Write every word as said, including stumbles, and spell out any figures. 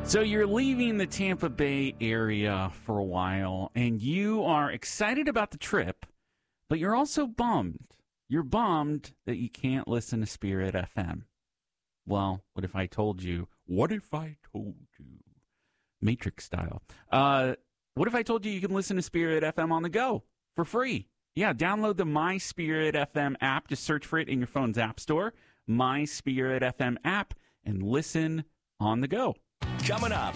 So you're leaving the Tampa Bay area for a while, and you are excited about the trip, but you're also bummed. You're bummed that you can't listen to Spirit F M. Well, what if I told you, what if I told you, Matrix style, uh, what if I told you you can listen to Spirit F M on the go for free? Yeah, download the My Spirit F M app. Just search for it in your phone's app store, My Spirit F M app, and listen on the go. Coming up